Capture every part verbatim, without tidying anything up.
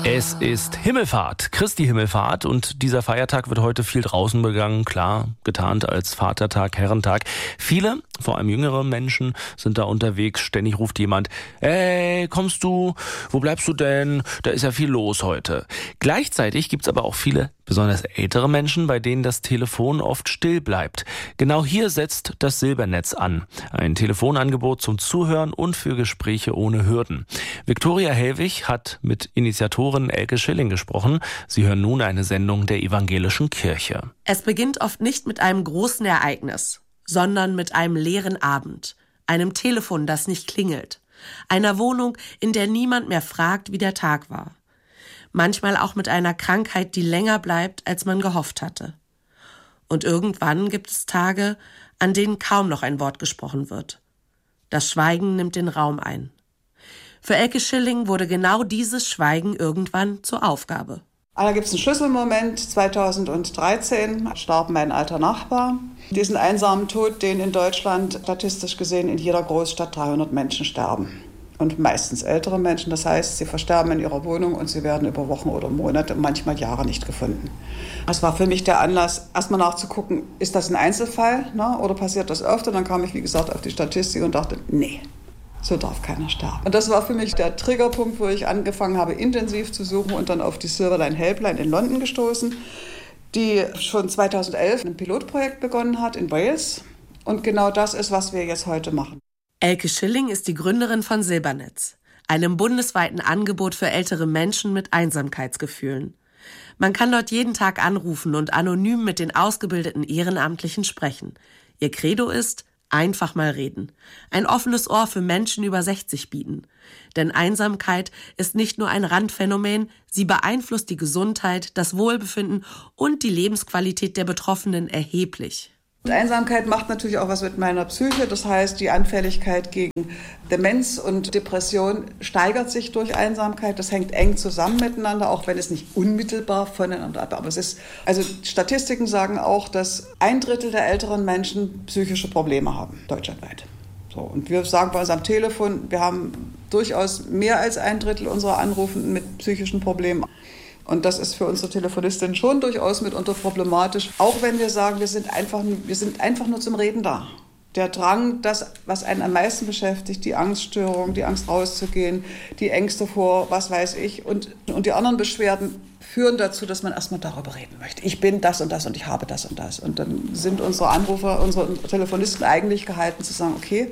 Es ist Himmelfahrt, Christi Himmelfahrt, und dieser Feiertag wird heute viel draußen begangen, klar, getarnt als Vatertag, Herrentag. Viele, vor allem jüngere Menschen, sind da unterwegs, ständig ruft jemand, ey, kommst du, wo bleibst du denn, da ist ja viel los heute. Gleichzeitig gibt's aber auch viele, besonders ältere Menschen, bei denen das Telefon oft still bleibt. Genau hier setzt das Silbernetz an. Ein Telefonangebot zum Zuhören und für Gespräche ohne Hürden. Viktoria Hellwig hat mit Initiatorin Elke Schilling gesprochen. Sie hören nun eine Sendung der Evangelischen Kirche. Es beginnt oft nicht mit einem großen Ereignis, sondern mit einem leeren Abend, einem Telefon, das nicht klingelt, einer Wohnung, in der niemand mehr fragt, wie der Tag war. Manchmal auch mit einer Krankheit, die länger bleibt, als man gehofft hatte. Und irgendwann gibt es Tage, an denen kaum noch ein Wort gesprochen wird. Das Schweigen nimmt den Raum ein. Für Elke Schilling wurde genau dieses Schweigen irgendwann zur Aufgabe. Da gibt es einen Schlüsselmoment. zweitausenddreizehn starb mein alter Nachbar. Diesen einsamen Tod, den in Deutschland statistisch gesehen in jeder Großstadt dreihundert Menschen sterben. Und meistens ältere Menschen, das heißt, sie versterben in ihrer Wohnung und sie werden über Wochen oder Monate, manchmal Jahre nicht gefunden. Das war für mich der Anlass, erstmal nachzugucken, ist das ein Einzelfall, ne, oder passiert das öfter? Dann kam ich, wie gesagt, auf die Statistik und dachte, nee, so darf keiner sterben. Und das war für mich der Triggerpunkt, wo ich angefangen habe, intensiv zu suchen und dann auf die Silverline Helpline in London gestoßen, die schon zweitausendelf ein Pilotprojekt begonnen hat in Wales. Und genau das ist, was wir jetzt heute machen. Elke Schilling ist die Gründerin von Silbernetz, einem bundesweiten Angebot für ältere Menschen mit Einsamkeitsgefühlen. Man kann dort jeden Tag anrufen und anonym mit den ausgebildeten Ehrenamtlichen sprechen. Ihr Credo ist, einfach mal reden. Ein offenes Ohr für Menschen über sechzig bieten. Denn Einsamkeit ist nicht nur ein Randphänomen, sie beeinflusst die Gesundheit, das Wohlbefinden und die Lebensqualität der Betroffenen erheblich. Einsamkeit macht natürlich auch was mit meiner Psyche. Das heißt, die Anfälligkeit gegen Demenz und Depression steigert sich durch Einsamkeit. Das hängt eng zusammen miteinander, auch wenn es nicht unmittelbar voneinander ab. Aber es ist, also Statistiken sagen auch, dass ein Drittel der älteren Menschen psychische Probleme haben, deutschlandweit. So, und wir sagen bei uns am Telefon, wir haben durchaus mehr als ein Drittel unserer Anrufenden mit psychischen Problemen. Und das ist für unsere Telefonistin schon durchaus mitunter problematisch, auch wenn wir sagen, wir sind einfach, wir sind einfach nur zum Reden da. Der Drang, das, was einen am meisten beschäftigt, die Angststörung, die Angst rauszugehen, die Ängste vor, was weiß ich, und, und die anderen Beschwerden führen dazu, dass man erstmal darüber reden möchte. Ich bin das und das und ich habe das und das. Und dann sind unsere Anrufer, unsere Telefonisten eigentlich gehalten zu sagen, okay,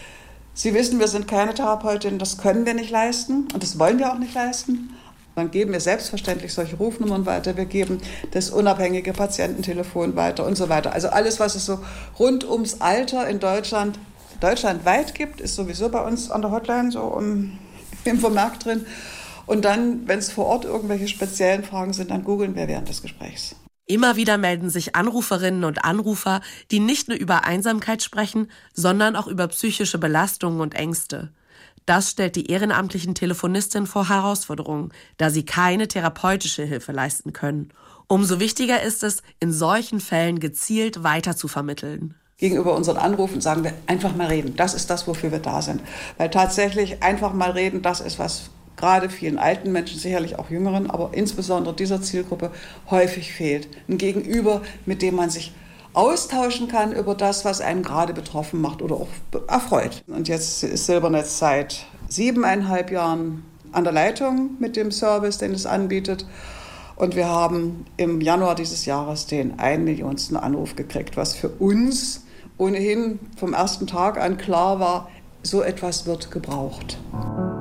Sie wissen, wir sind keine Therapeutin, das können wir nicht leisten und das wollen wir auch nicht leisten. Dann geben wir selbstverständlich solche Rufnummern weiter, wir geben das unabhängige Patiententelefon weiter und so weiter. Also alles, was es so rund ums Alter in Deutschland, deutschlandweit gibt, ist sowieso bei uns an der Hotline so um, im Vermerk drin. Und dann, wenn es vor Ort irgendwelche speziellen Fragen sind, dann googeln wir während des Gesprächs. Immer wieder melden sich Anruferinnen und Anrufer, die nicht nur über Einsamkeit sprechen, sondern auch über psychische Belastungen und Ängste. Das stellt die ehrenamtlichen Telefonistin vor Herausforderungen, da sie keine therapeutische Hilfe leisten können. Umso wichtiger ist es, in solchen Fällen gezielt weiter zu vermitteln. Gegenüber unseren Anrufen sagen wir, einfach mal reden. Das ist das, wofür wir da sind. Weil tatsächlich einfach mal reden, das ist, was gerade vielen alten Menschen, sicherlich auch jüngeren, aber insbesondere dieser Zielgruppe häufig fehlt. Ein Gegenüber, mit dem man sich austauschen kann über das, was einen gerade betroffen macht oder auch erfreut. Und jetzt ist Silbernetz seit siebeneinhalb Jahren an der Leitung mit dem Service, den es anbietet. Und wir haben im Januar dieses Jahres den ein Millionsten Anruf gekriegt, was für uns ohnehin vom ersten Tag an klar war, so etwas wird gebraucht.